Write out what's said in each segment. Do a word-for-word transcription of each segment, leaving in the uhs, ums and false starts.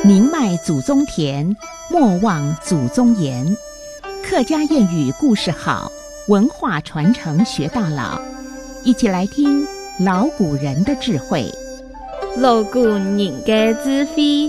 宁迈祖宗田，莫忘祖宗言。客家谚语故事好，文化传承学到老。一起来听老古人的智慧。 老古人的智慧。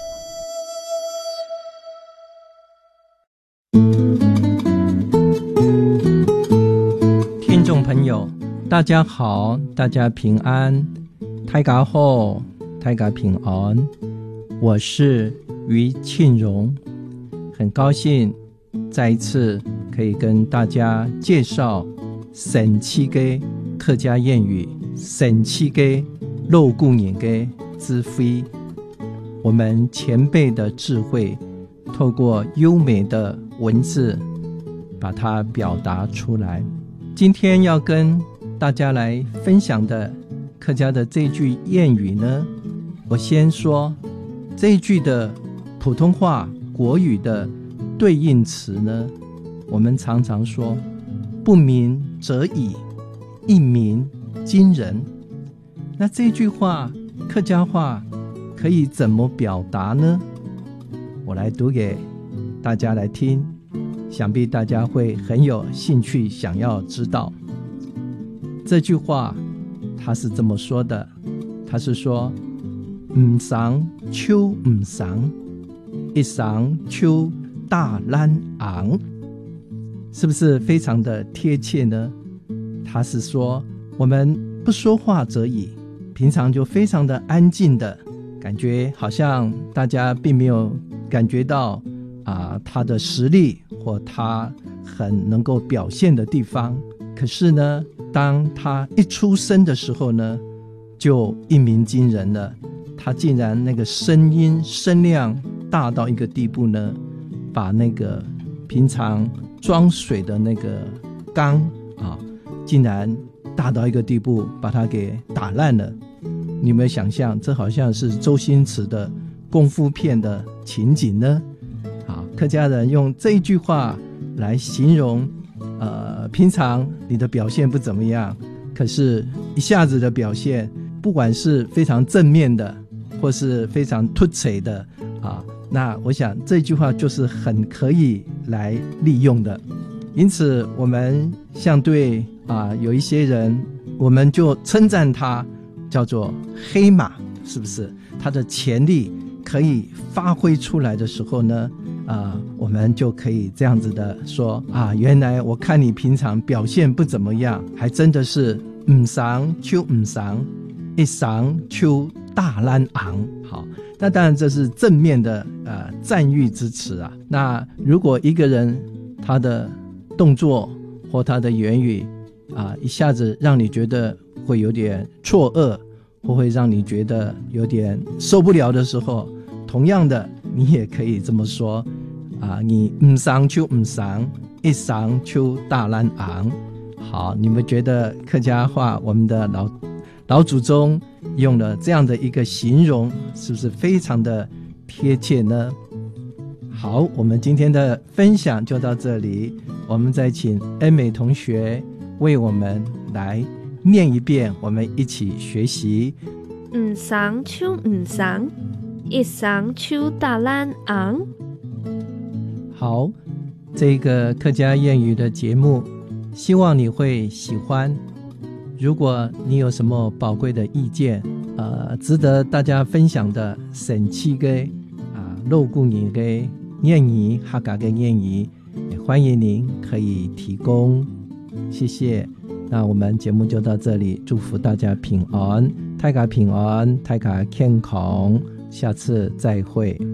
听众朋友，大家好，大家平安，大家好，大家平安。我是于庆荣，很高兴再一次可以跟大家介绍神奇的客家谚语，神奇的老古人的智慧。我们前辈的智慧，透过优美的文字把它表达出来。今天要跟大家来分享的客家的这句谚语呢，我先说这一句的普通话国语的对应词呢，我们常常说不鸣则已，一鸣惊人。那这句话客家话可以怎么表达呢？我来读给大家来听，想必大家会很有兴趣想要知道。这句话他是这么说的，他是说唔赏秋唔赏，一赏秋大懒昂，是不是非常的贴切呢？他是说我们不说话则已，平常就非常的安静的感觉，好像大家并没有感觉到啊、呃、他的实力或他很能够表现的地方。可是呢，当他一出声的时候呢，就一鸣惊人了。他竟然那个声音声量大到一个地步呢，把那个平常装水的那个缸啊，竟然大到一个地步，把它给打烂了。你有没有想象，这好像是周星驰的功夫片的情景呢？啊，客家人用这一句话来形容，呃，平常你的表现不怎么样，可是一下子的表现，不管是非常正面的，或是非常突出的啊，那我想这句话就是很可以来利用的。因此我们相对啊有一些人，我们就称赞他叫做黑马，是不是？他的潜力可以发挥出来的时候呢，啊，我们就可以这样子的说啊，原来我看你平常表现不怎么样，还真的是唔赏就唔赏，一赏就大懒昂。好，那当然这是正面的呃赞誉之词啊。那如果一个人他的动作或他的言语啊，一下子让你觉得会有点错愕，或会让你觉得有点受不了的时候，同样的你也可以这么说啊，你唔赏就唔赏，一赏就大懒昂。好，你们觉得客家话我们的老老祖宗用了这样的一个形容，是不是非常的贴切呢？好，我们今天的分享就到这里，我们再请恩美同学为我们来念一遍，我们一起学习。 唔赏就唔赏，一赏就大懒昂。 好，这个客家谚语的节目希望你会喜欢。如果你有什么宝贵的意见，呃，值得大家分享的神奇的啊老古人的谚语，客家的谚语，也欢迎您可以提供，谢谢。那我们节目就到这里，祝福大家平安，大家平安，大家健康，下次再会。